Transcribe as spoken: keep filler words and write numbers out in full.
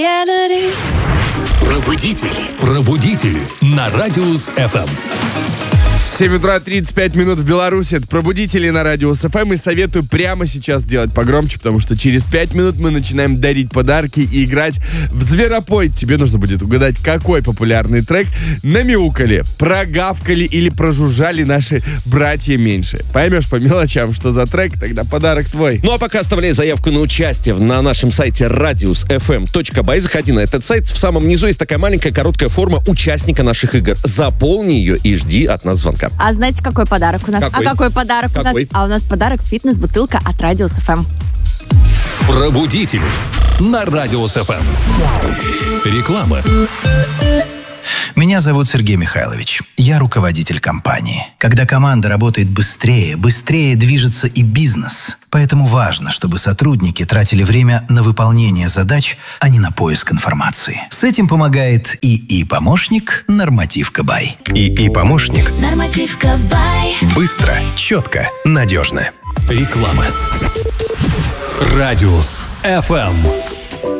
Пробудители. Пробудители на Радиус эф эм. семь утра тридцать пять минут в Беларуси. Это «Пробудители» на Радиус эф эм. И советую прямо сейчас делать погромче, потому что через пять минут мы начинаем дарить подарки и играть в Зверопой. Тебе нужно будет угадать, какой популярный трек намяукали, прогавкали или прожужжали наши братья меньше. Поймешь по мелочам, что за трек, тогда подарок твой. Ну а пока оставляй заявку на участие на нашем сайте радиус эф эм точка бай. Заходи на этот сайт. В самом низу есть такая маленькая короткая форма участника наших игр. Заполни ее и жди от нас звонка. А знаете, какой подарок у нас? Какой? А какой подарок Какой? у нас? А у нас подарок фитнес-бутылка от Радиус эф эм. Пробудители на Радиус эф эм. Реклама. Меня зовут Сергей Михайлович. Я руководитель компании. Когда команда работает быстрее, быстрее движется и бизнес. Поэтому важно, чтобы сотрудники тратили время на выполнение задач, а не на поиск информации. С этим помогает ИИ-помощник «Нормативка Бай». ИИ-помощник. Нормативка Бай. Быстро, четко, надежно. Реклама. Радиус эф эм.